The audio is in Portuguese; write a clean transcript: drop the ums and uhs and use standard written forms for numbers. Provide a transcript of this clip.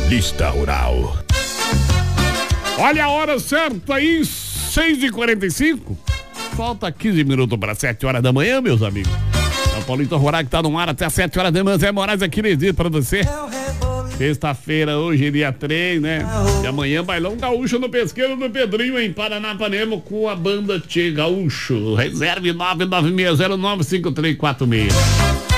Lista Rural. Olha a hora certa aí, 6h45. Falta 15 minutos para 7 horas da manhã, meus amigos. É o Paulito Rural que tá no ar até 7 horas da manhã. Zé Moraes aqui nesse dia pra você. Sexta-feira, hoje, dia 3, né? E amanhã, bailão gaúcho no Pesqueiro do Pedrinho, em Paranapanema, com a banda Tchê Gaúcho. Reserve 996095346.